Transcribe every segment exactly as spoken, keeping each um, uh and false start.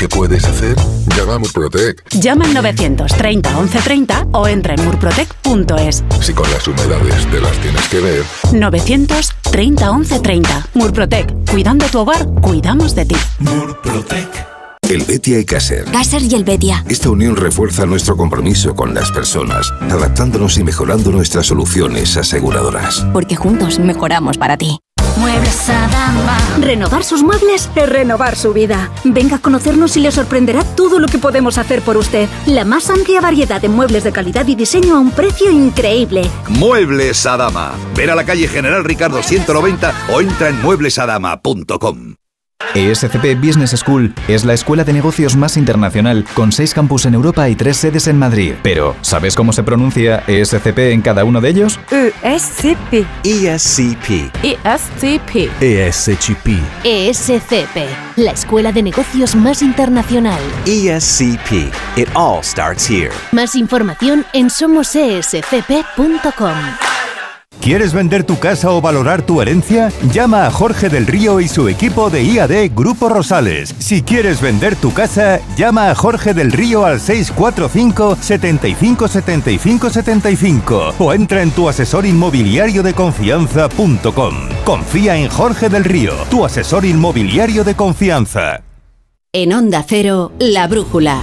¿Qué puedes hacer? Llama a Murprotec. Llama al novecientos treinta once treinta o entra en murprotec punto es. Si con las humedades te las tienes que ver. novecientos treinta once treinta. Murprotec. Cuidando tu hogar, cuidamos de ti. Murprotec. El Betia y Caser. Caser y el Betia. Esta unión refuerza nuestro compromiso con las personas, adaptándonos y mejorando nuestras soluciones aseguradoras. Porque juntos mejoramos para ti. Muebles Adama. Renovar sus muebles es renovar su vida. Venga a conocernos y le sorprenderá todo lo que podemos hacer por usted. La más amplia variedad de muebles de calidad y diseño a un precio increíble. Muebles Adama. Ven a la calle General Ricardo ciento noventa o entra en muebles adama punto com. E S C P Business School es la escuela de negocios más internacional, con seis campus en Europa y tres sedes en Madrid. Pero, ¿sabes cómo se pronuncia E S C P en cada uno de ellos? E S C P. E S C P. E S C P. E S C P. E S C P, la escuela de negocios más internacional. E S C P. It all starts here. Más información en somos e s c p punto com. ¿Quieres vender tu casa o valorar tu herencia? Llama a Jorge del Río y su equipo de I A D Grupo Rosales. Si quieres vender tu casa, llama a Jorge del Río al seis cuatro cinco, setenta y cinco, setenta y cinco, setenta y cinco o entra en tu asesor inmobiliario de confianza punto com. Confía en Jorge del Río, tu asesor inmobiliario de confianza. En Onda Cero, La Brújula.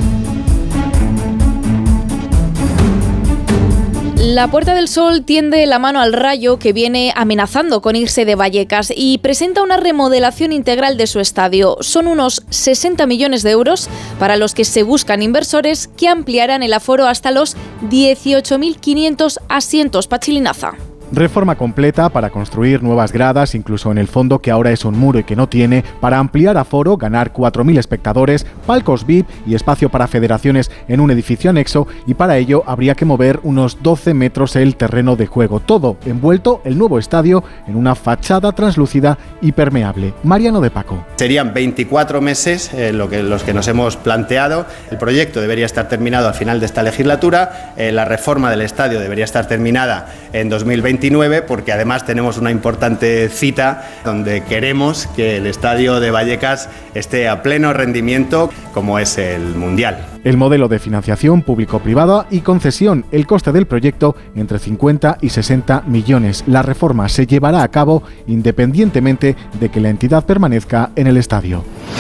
La Puerta del Sol tiende la mano al Rayo, que viene amenazando con irse de Vallecas, y presenta una remodelación integral de su estadio. Son unos sesenta millones de euros para los que se buscan inversores que ampliarán el aforo hasta los dieciocho mil quinientos asientos. Pachilinaza. Reforma completa para construir nuevas gradas, incluso en el fondo, que ahora es un muro y que no tiene, para ampliar aforo, ganar cuatro mil espectadores, palcos V I P y espacio para federaciones en un edificio anexo, y para ello habría que mover unos doce metros el terreno de juego. Todo envuelto el nuevo estadio en una fachada translúcida y permeable. Mariano de Paco. Serían veinticuatro meses eh, lo que, los que nos hemos planteado. El proyecto debería estar terminado al final de esta legislatura. Eh, la reforma del estadio debería estar terminada en dos mil veintinueve, porque además tenemos una importante cita donde queremos que el estadio de Vallecas esté a pleno rendimiento, como es el Mundial. El modelo de financiación público-privada y concesión, el coste del proyecto entre cincuenta y sesenta millones. La reforma se llevará a cabo independientemente de que la entidad permanezca en el estadio.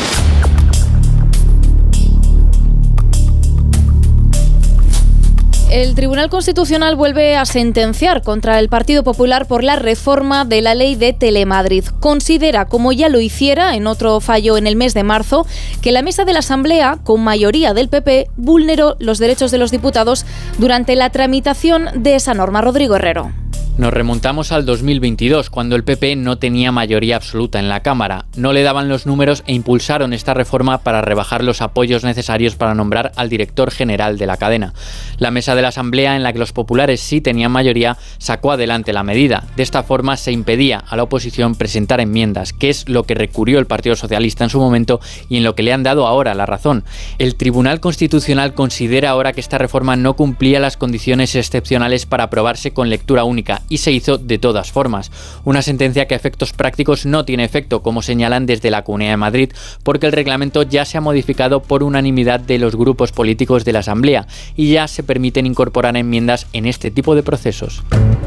El Tribunal Constitucional vuelve a sentenciar contra el Partido Popular por la reforma de la ley de Telemadrid. Considera, como ya lo hiciera en otro fallo en el mes de marzo, que la mesa de la Asamblea, con mayoría del P P, vulneró los derechos de los diputados durante la tramitación de esa norma. Rodrigo Herrero. Nos remontamos al dos mil veintidós, cuando el P P no tenía mayoría absoluta en la Cámara. No le daban los números e impulsaron esta reforma para rebajar los apoyos necesarios para nombrar al director general de la cadena. La mesa de la Asamblea, en la que los populares sí tenían mayoría, sacó adelante la medida. De esta forma se impedía a la oposición presentar enmiendas, que es lo que recurrió el Partido Socialista en su momento y en lo que le han dado ahora la razón. El Tribunal Constitucional considera ahora que esta reforma no cumplía las condiciones excepcionales para aprobarse con lectura única, y se hizo de todas formas. Una sentencia que a efectos prácticos no tiene efecto, como señalan desde la Comunidad de Madrid, porque el reglamento ya se ha modificado por unanimidad de los grupos políticos de la Asamblea y ya se permiten incorporar enmiendas en este tipo de procesos.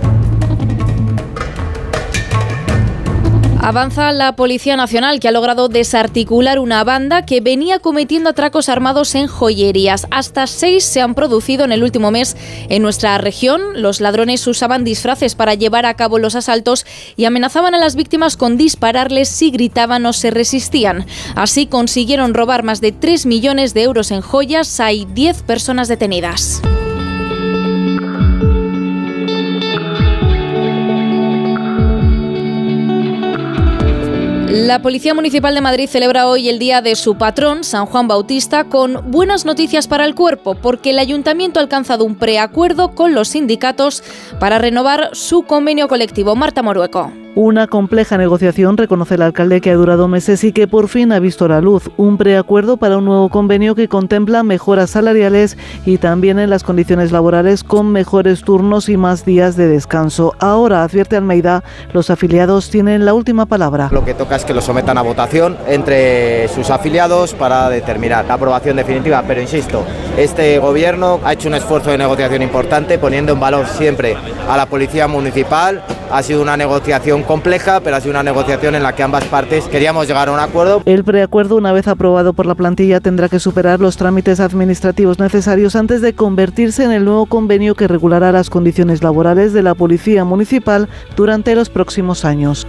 Avanza la Policía Nacional, que ha logrado desarticular una banda que venía cometiendo atracos armados en joyerías. Hasta seis se han producido en el último mes en nuestra región. Los ladrones usaban disfraces para llevar a cabo los asaltos y amenazaban a las víctimas con dispararles si gritaban o se resistían. Así consiguieron robar más de tres millones de euros en joyas. Hay diez personas detenidas. La Policía Municipal de Madrid celebra hoy el día de su patrón, San Juan Bautista, con buenas noticias para el cuerpo, porque el Ayuntamiento ha alcanzado un preacuerdo con los sindicatos para renovar su convenio colectivo. Marta Morueco. Una compleja negociación, reconoce el alcalde, que ha durado meses y que por fin ha visto la luz. Un preacuerdo para un nuevo convenio que contempla mejoras salariales y también en las condiciones laborales, con mejores turnos y más días de descanso. Ahora, advierte Almeida, los afiliados tienen la última palabra. Lo que toca es que lo sometan a votación entre sus afiliados para determinar la aprobación definitiva, pero insisto, este gobierno ha hecho un esfuerzo de negociación importante, poniendo en valor siempre a la Policía Municipal. Ha sido una negociación compleja, pero ha sido una negociación en la que ambas partes queríamos llegar a un acuerdo. El preacuerdo, una vez aprobado por la plantilla, tendrá que superar los trámites administrativos necesarios antes de convertirse en el nuevo convenio que regulará las condiciones laborales de la Policía Municipal durante los próximos años.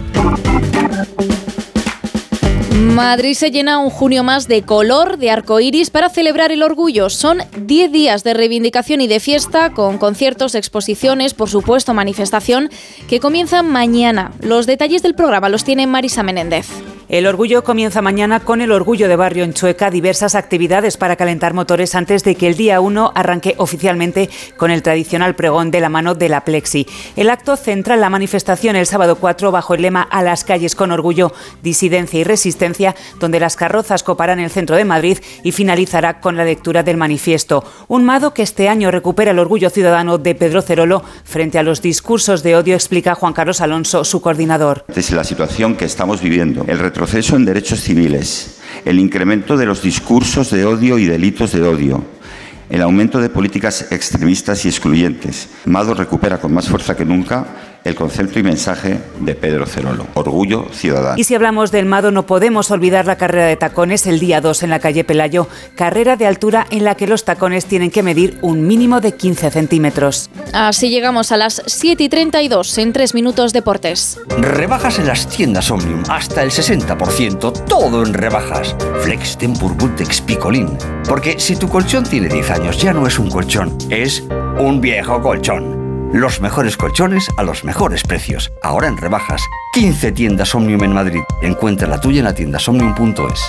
Madrid se llena un junio más de color, de arcoíris, para celebrar el orgullo. Son diez días de reivindicación y de fiesta, con conciertos, exposiciones, por supuesto manifestación, que comienzan mañana. Los detalles del programa los tiene Marisa Menéndez. El orgullo comienza mañana con el Orgullo de Barrio en Chueca, diversas actividades para calentar motores antes de que el día uno arranque oficialmente con el tradicional pregón de la mano de la Plexi. El acto centra la manifestación el sábado cuatro bajo el lema "A las calles con orgullo, disidencia y resistencia", donde las carrozas coparán el centro de Madrid y finalizará con la lectura del manifiesto. Un mado que este año recupera el orgullo ciudadano de Pedro Cerolo frente a los discursos de odio, explica Juan Carlos Alonso, su coordinador. Desde la situación que estamos viviendo, el retroceso en derechos civiles, el incremento de los discursos de odio y delitos de odio, el aumento de políticas extremistas y excluyentes, Mado recupera con más fuerza que nunca el concepto y mensaje de Pedro Cerolo, orgullo ciudadano. Y si hablamos del Mado, no podemos olvidar la carrera de tacones el día dos en la calle Pelayo, carrera de altura en la que los tacones tienen que medir un mínimo de quince centímetros. Así llegamos a las siete y treinta y dos, en tres minutos deportes. Rebajas en las tiendas Omnium, hasta el sesenta por ciento, todo en rebajas. Flex, Tempur, Bultex, Picolín. Porque si tu colchón tiene diez años, ya no es un colchón, es un viejo colchón. Los mejores colchones a los mejores precios. Ahora en rebajas. quince tiendas Omnium en Madrid. Encuentra la tuya en la tienda omnium punto es.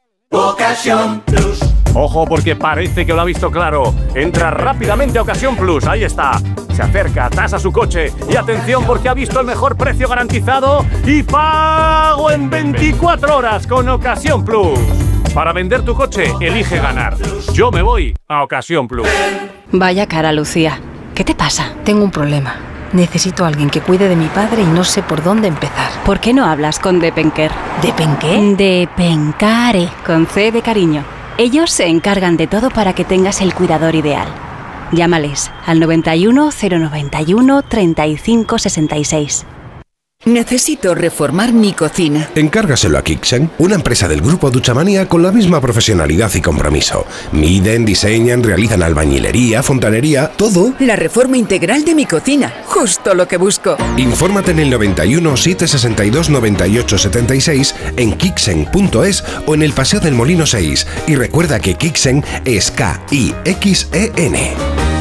Ocasión Plus. Ojo, porque parece que lo ha visto claro. Entra rápidamente a Ocasión Plus. Ahí está. Se acerca, tasa su coche. Y atención, porque ha visto el mejor precio garantizado y pago en veinticuatro horas con Ocasión Plus. Para vender tu coche, elige ganar. Yo me voy a Ocasión Plus. Vaya cara, Lucía. ¿Qué te pasa? Tengo un problema. Necesito a alguien que cuide de mi padre y no sé por dónde empezar. ¿Por qué no hablas con Depenker? ¿Depenqué? Depencare, con C de cariño. Ellos se encargan de todo para que tengas el cuidador ideal. Llámales al noventa y uno, cero noventa y uno, treinta y cinco sesenta y seis. Necesito reformar mi cocina. Encárgaselo a Kixen, una empresa del grupo Duchamanía con la misma profesionalidad y compromiso. Miden, diseñan, realizan albañilería, fontanería, todo. La reforma integral de mi cocina, justo lo que busco. Infórmate en el noventa y uno, setecientos sesenta y dos, noventa y ocho setenta y seis, en kixen punto es o en el Paseo del Molino seis. Y recuerda que Kixen es K I X E N.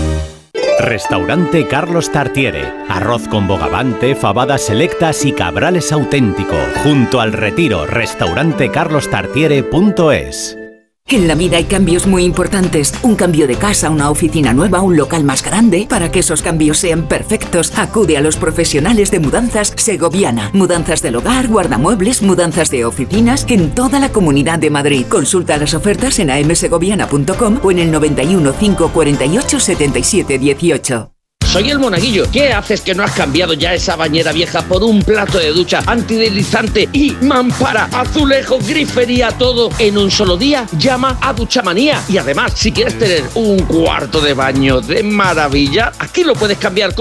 Restaurante Carlos Tartiere. Arroz con bogavante, fabadas selectas y cabrales auténtico. Junto al Retiro. Restaurante carlos tartiere punto es. En la vida hay cambios muy importantes. Un cambio de casa, una oficina nueva, un local más grande. Para que esos cambios sean perfectos, acude a los profesionales de Mudanzas Segoviana. Mudanzas del hogar, guardamuebles, mudanzas de oficinas en toda la Comunidad de Madrid. Consulta las ofertas en a m segoviana punto com o en el noventa y uno, cinco cuarenta y ocho, setenta y siete dieciocho. Soy el Monaguillo. ¿Qué haces que no has cambiado ya esa bañera vieja por un plato de ducha antideslizante y mampara, azulejo, grifería, todo en un solo día? Llama a Duchamanía. Y además, si quieres tener un cuarto de baño de maravilla, aquí lo puedes cambiar con